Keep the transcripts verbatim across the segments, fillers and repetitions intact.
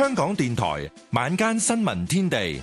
香港電台晚間新聞天地，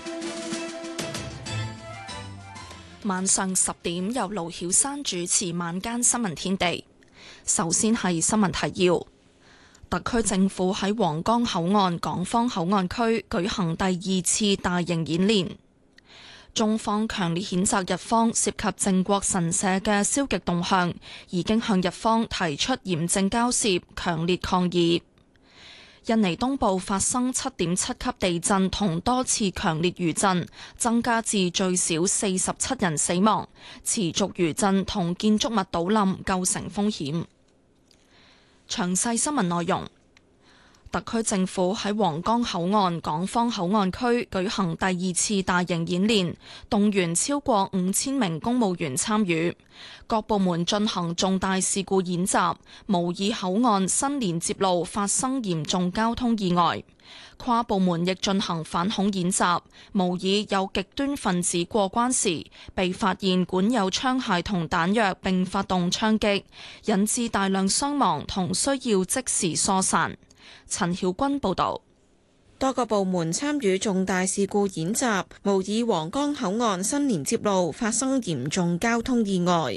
晚上十點由盧曉山主持晚間新聞天地。首先係新聞提要。特區政府喺皇崗口岸港方口岸區舉行第二次大型演練。中方強烈譴責日方涉及靖國神社嘅消極動向，已經向日方提出嚴正交涉，強烈抗議。印尼東部發生七點七級地震同多次強烈餘震，增加至最少四十七人死亡，持續餘震同建築物倒冧構成風險。詳細新聞內容。特區政府喺皇崗口岸港方口岸區舉行第二次大型演練，動員超過五千名公務員參與，各部門進行重大事故演習，模擬口岸新連接路發生嚴重交通意外。跨部門亦進行反恐演習，模擬有極端分子過關時被發現管有槍械同彈藥並發動槍擊，引致大量傷亡同需要即時疏散。陳曉君報道。 多個部門參與重大事故演習，模擬皇崗口岸新連接路發生嚴重交通意外，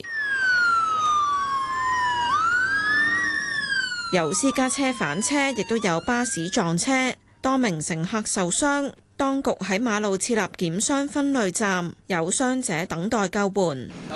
有私家車翻車，亦都有巴士撞車，多名乘客受傷。當局喺馬路設立檢傷分類站，有傷者等待救援。